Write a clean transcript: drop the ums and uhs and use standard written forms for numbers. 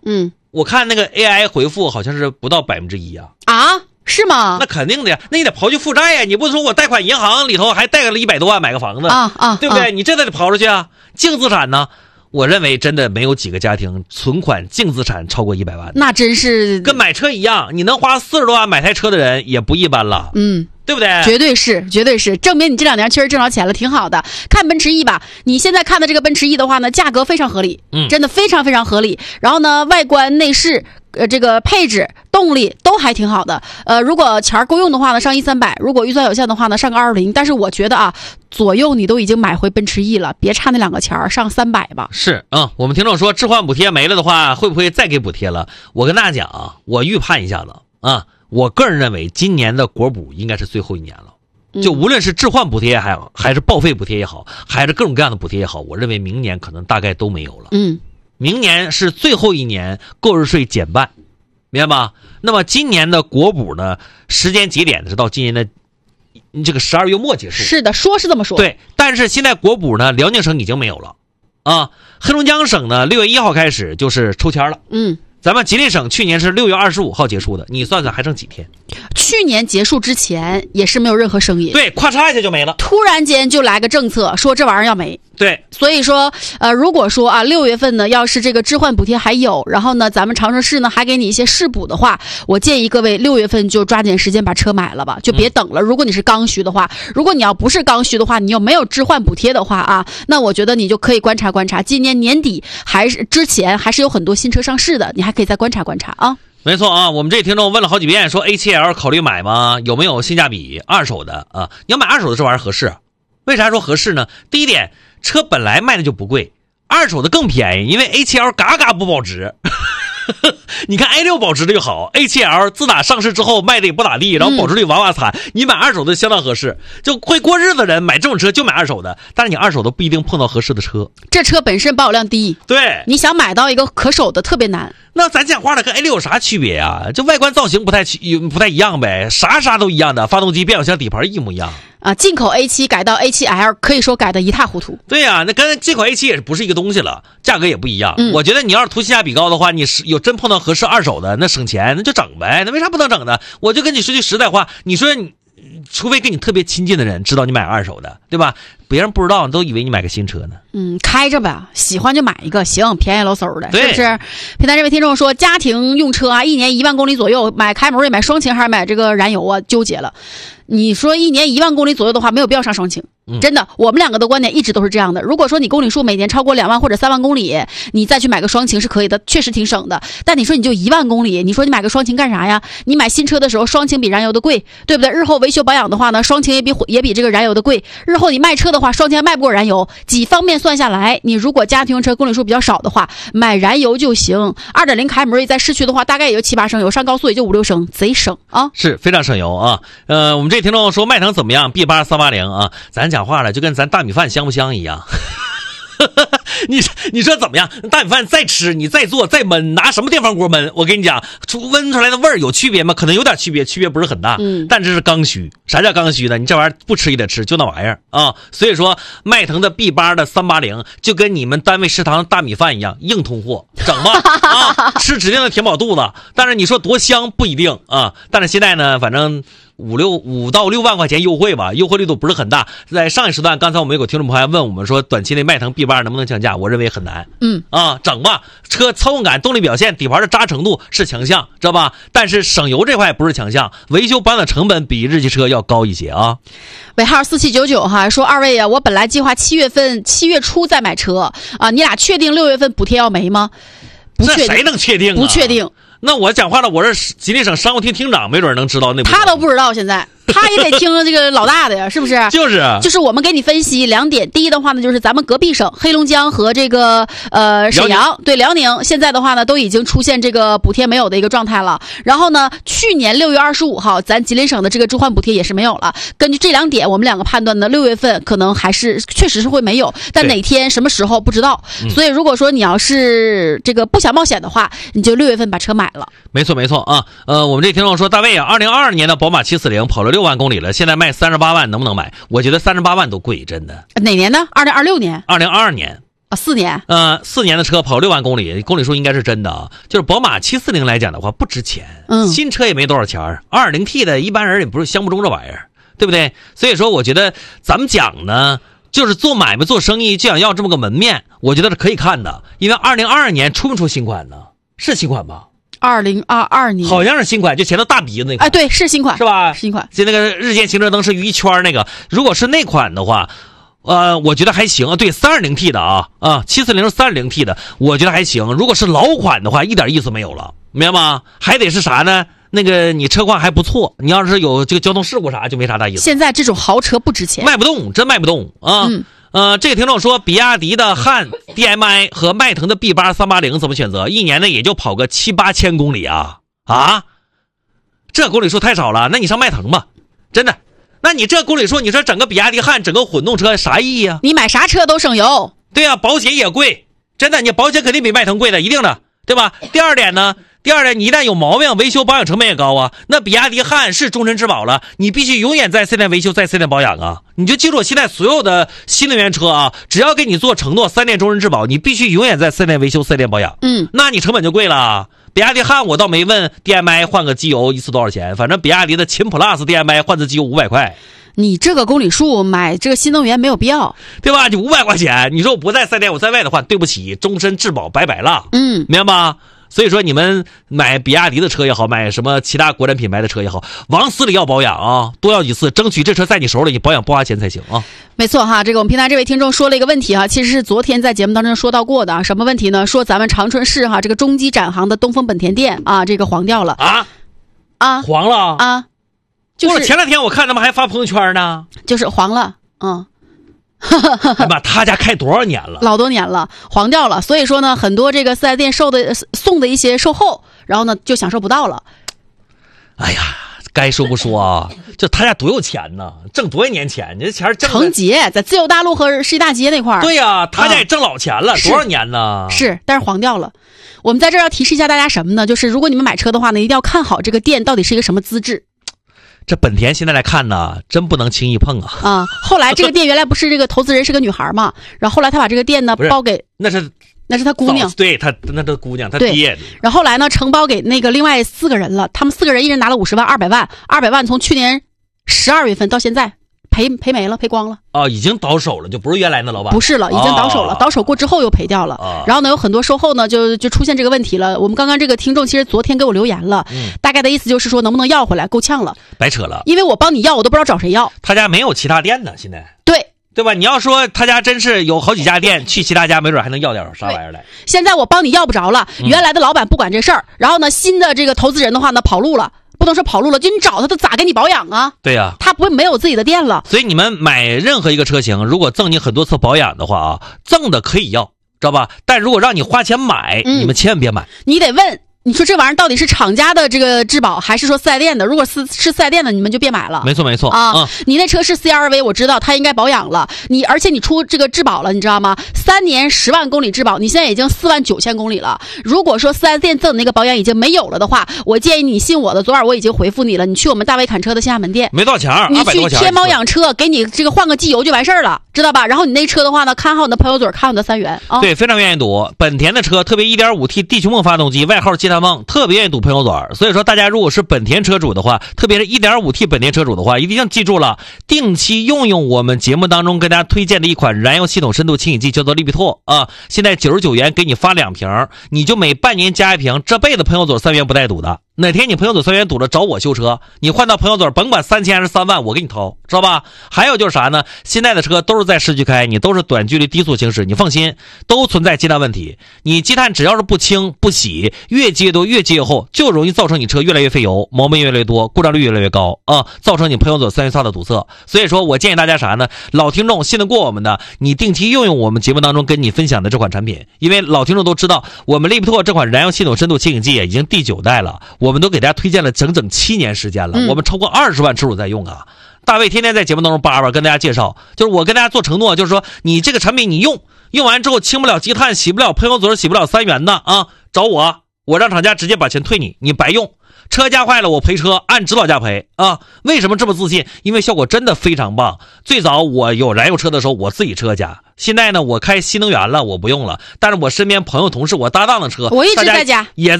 我看那个 AI 回复好像是不到1%啊。 啊？是吗？ 那肯定的呀，那你得刨去负债呀，你不能说我贷款银行里头还贷了100多万买个房子对不对？你这得刨出去啊。净资产呢，我认为真的没有几个家庭存款净资产超过100万， 那真是跟买车一样，你能花40多万买台车的人也不一般了。对不对？ 绝对是，证明你这2年确实挣着钱了，挺好的。看奔驰 E 吧，你现在看的这个奔驰 E 的话呢，价格非常合理，真的非常非常合理。然后呢，外观内饰这个配置动力都还挺好的。如果钱够用的话呢，上130-300；如果预算有限的话呢，上个220。但是我觉得啊，左右你都已经买回奔驰 E 了，别差那2个钱，上300吧。 是我们听众说置换补贴没了的话，会不会再给补贴了？我跟大家讲啊，我预判一下子啊。我个人认为今年的国补应该是最后一年了，就无论是置换补贴还是报废补贴也好，还是各种各样的补贴也好，我认为明年可能大概都没有了。明年是最后一年购置税减半，明白吗？那么今年的国补呢，时间节点是到今年的这个12月末结束。 是的，说是这么说。 对，但是现在国补呢，辽宁省已经没有了啊，黑龙江省呢6月1号开始就是抽签了。咱们吉林省去年是6月25号结束的，你算算还剩几天？ 去年结束之前也是没有任何声音， 对，咔嚓一下就没了。 突然间就来个政策，说这玩意儿要没。 对， 所以说如果说啊6月份呢，要是这个置换补贴还有，然后呢咱们长春市呢还给你一些市补的话，我建议各位6月份就抓紧时间把车买了吧，就别等了。如果你是刚需的话，如果你要不是刚需的话，你又没有置换补贴的话啊，那我觉得你就可以观察观察，今年年底还是之前还是有很多新车上市的，你还可以再观察观察啊。 没错啊，我们这听众问了好几遍，说 A7L 考虑买吗？有没有性价比二手的啊？你要买二手的这玩意儿合适，为啥说合适呢？第一点，车本来卖的就不贵，二手的更便宜，因为 A7L 嘎嘎不保值。你看 A6 保值率好， A7L 自打上市之后卖的也不咋地，然后保值率哇哇惨，你买二手的相当合适。就会过日子的人买这种车就买二手的，但是你二手的不一定碰到合适的车， 这车本身保有量低， 对， 你想买到一个可守的特别难。 那咱讲话了，跟 A6 有啥区别啊？就外观造型不太一样呗，啥都一样的，发动机变速箱底盘一模一样啊。进口 A7 改到 A7L 可以说改得一塌糊涂。 对呀，那跟进口 A7 也不是一个东西了，价格也不一样。我觉得你要是图性价比高的话，你是有真碰到合适二手的，那省钱那就整呗，那为啥不能整呢？我就跟你说句实在话，你说你除非跟你特别亲近的人知道你买二手的，对吧？别人不知道都以为你买个新车呢。 开着吧，喜欢就买一个，行，便宜喽嗖的，是不是？平台这位听众说，家庭用车啊，1年1万公里左右，买凯美瑞买双擎还是买这个燃油啊？纠结了。你说1年1万公里左右的话，没有必要上双擎。真的，我们两个的观点一直都是这样的。如果说你公里数每年超过2万或者3万公里，你再去买个双擎是可以的，确实挺省的。但你说你就1万公里，你说你买个双擎干啥呀？你买新车的时候，双擎比燃油的贵，对不对？日后维修保养的话呢，双擎也比这个燃油的贵。日后你卖车的话，双擎还卖不过燃油。几方面算下来，你如果家庭用车公里数比较少的话，买燃油就行。2.0凯美瑞在市区的话，大概也就7-8升油，上高速也就5-6升，贼省啊！是非常省油啊。我们这听众说迈腾怎么样 ？B8 380啊，咱讲话了就跟咱大米饭香不香一样。你说怎么样？大米饭再吃，你再做再焖，拿什么电饭锅焖？我跟你讲，焖出来的味儿有区别吗？可能有点区别，区别不是很大。但这是刚需。啥叫刚需呢？你这玩意儿不吃也得吃，就那玩意儿啊。所以说，迈腾的 B8 的380就跟你们单位食堂的大米饭一样，硬通货，整吧啊，吃指定的填饱肚子。但是你说多香不一定啊。但是现在呢，反正5到6万块钱优惠吧，优惠力度不是很大。在上一时段，刚才我们有个听众朋友问我们说，短期内迈腾 B8 能不能降价？我认为很难。整吧，车操控感、动力表现、底盘的扎程度是强项，知道吧？但是省油这块不是强项，维修保养成本比日系车要高一些啊。尾号4799哈说，二位啊，我本来计划7月初再买车啊，你俩确定6月份补贴要没吗？不确定，谁能确定啊？不确定。那我讲话了，我是吉林省商务厅厅长，没准能知道那。他都不知道，现在他也得听这个老大的呀，是不是？就是我们给你分析2点。第一的话呢，就是咱们隔壁省黑龙江和这个沈阳，对辽宁，现在的话呢都已经出现这个补贴没有的一个状态了。然后呢，去年6月25号，咱吉林省的这个置换补贴也是没有了。根据这2点，我们两个判断呢，6月份可能还是确实是会没有，但哪天什么时候不知道。所以如果说你要是这个不想冒险的话，你就6月份把车买了。没错啊。我们这听众说，大卫啊，2022年的宝马740跑了6万公里了，现在卖38万，能不能买？我觉得38万都贵，真的。哪年呢？2026年。2022年啊，4年。 4年的车跑6万公里，公里数应该是真的啊。就是宝马740来讲的话，不值钱，新车也没多少钱，2.0T 的一般人也不是相不中这玩意儿，对不对？所以说，我觉得咱们讲呢，就是做买卖做生意就想要这么个门面，我觉得是可以看的。因为2022年出没出新款呢？是新款吧 ？2022年好像是新款，就前头大鼻子那款。 哎，对，是新款， 是吧？ 是新款。 就那个日间行车灯是一圈那个，如果是那款的话，我觉得还行。对，3.0T 的740 3.0T 的，我觉得还行。如果是老款的话，一点意思没有了，明白吗？还得是啥呢？那个你车况还不错，你要是有这个交通事故啥，就没啥大意思。 现在这种豪车不值钱， 卖不动，真卖不动啊。这个听众说，比亚迪的汉 DMI 和迈腾的 B8 380怎么选择？一年呢也就跑个7、8千公里啊，这公里数太少了。那你上迈腾吧，真的。那你这公里数，你说整个比亚迪汉整个混动车啥意义啊？ 你买啥车都省油。 对啊，保险也贵，真的，你保险肯定比迈腾贵的，一定的，对吧？第二点，你一旦有毛病，维修保养成本也高啊。那比亚迪汉是终身质保了，你必须永远在4店维修，在4店保养啊。你就记住，现在所有的新能源车啊，只要给你做承诺3店终身质保，你必须永远在4店维修，4店保养。那你成本就贵了。比亚迪汉我倒没问 DMI 换个机油一次多少钱，反正比亚迪的秦 Plus DMI 换次机油500块。 你这个公里数买这个新能源没有必要， 对吧？就500块钱，你说我不在4店，我在外的话，对不起，终身质保拜拜了。明白吗？所以说你们买比亚迪的车也好，买什么其他国产品牌的车也好，往死里要保养啊，多要几次，争取这车在你手里，你保养不花钱才行啊。 没错哈，这个我们平台这位听众说了一个问题哈，其实是昨天在节目当中说到过的，什么问题呢？说咱们长春市哈这个中基展行的东风本田店啊，这个黄掉了黄了啊，就是前2天我看他们还发朋友圈呢， 就是黄了， 哎妈，他家开多少年了？ 老多年了，黄掉了。所以说呢，很多这个4S店送的一些售后，然后呢就享受不到了。 哎呀，该说不说啊，就他家多有钱呢，挣多少年钱？你这钱挣成杰在自由大路和世纪大街那块儿。 对呀，他家也挣老钱了，多少年呢？ 是，但是黄掉了。我们在这儿要提示一下大家什么呢？就是如果你们买车的话呢，一定要看好这个店到底是一个什么资质。 这本田现在来看呢，真不能轻易碰啊！ 后来这个店原来不是这个投资人是个女孩嘛，然后后来他把这个店呢包给那是他姑娘， 对他那是姑娘他爹。 然后后来呢承包给那个另外4个人了，他们4个人一人拿了50万，200万从去年12月份到现在赔没了，赔光了。 已经倒手了，就不是原来的老板。 不是了，已经倒手了，倒手过之后又赔掉了。然后呢，有很多售后呢就出现这个问题了。我们刚刚这个听众其实昨天给我留言了，大概的意思就是说能不能要回来，够呛了， 白扯了。 因为我帮你要，我都不知道找谁要。 他家没有其他店呢，现在。 对吧？你要说他家真是有好几家店，去其他家没准还能要点啥玩意儿来。 现在我帮你要不着了，原来的老板不管这事儿，然后呢，新的这个投资人的话呢跑路了。不能说跑路了，就你找他咋给你保养啊？对呀，他不会没有自己的店了。 所以你们买任何一个车型，如果赠你很多次保养的话赠的可以要，知道吧？但如果让你花钱买，你们千万别买。 你得问，你说这玩意儿到底是厂家的这个质保，还是说4S店的？如果是4S店的，你们就别买了。 没错啊！你那车是 CR-V， 我知道它应该保养了。而且你出这个质保了，你知道吗？3年10万公里质保，你现在已经4万9千公里了。如果说4S店赠的那个保养已经没有了的话，我建议你信我的，昨晚我已经回复你了，你去我们大卫侃车的线下门店， 没多少钱， 你去天猫养车，给你这个换个机油就完事儿了，知道吧？然后你那车的话呢，看好你的朋友嘴，看好你的3元啊。 对，非常愿意赌本田的车，特别 1.5T 地球梦发动机，外号鸡蛋梦，特别愿意赌朋友嘴。所以说大家如果是本田车主的话，特别是 1.5T 本田车主的话，一定要记住了，定期用我们节目当中跟大家推荐的一款燃油系统深度清洗剂，叫做利比拓啊。现在99元给你发2瓶，你就每半年加1瓶，这辈子朋友嘴3元不带赌的。哪天你朋友嘴3元赌了找我修车，你换到朋友嘴甭管3000还是3万，我给你掏，知道吧？还有就是啥呢？现在的车都是在市区开，你都是短距离低速行驶，你放心，都存在积碳问题。你积碳只要是不清不洗，越积越多，越积越厚，就容易造成你车越来越费油，毛病越来越多，故障率越来越高啊，造成你朋友嘴3元槽的堵塞。所以说我建议大家啥呢？老听众信得过我们的，你定期用我们节目当中跟你分享的这款产品，因为老听众都知道，我们利比拓这款燃油系统深度清洗剂已经第9代了。我们都给大家推荐了整整7年时间了，我们超过20万车主在用啊。大卫天天在节目当中叭跟大家介绍，就是我跟大家做承诺，就是说你这个产品你用完之后清不了积碳，洗不了喷油嘴，洗不了3元的啊，找我让厂家直接把钱退你白用。车架坏了我赔车，按指导价赔啊！为什么这么自信？因为效果真的非常棒。最早我有燃油车的时候，我自己车架现在呢，我开新能源了，我不用了，但是我身边朋友、同事、我搭档的车， 我一直在家也在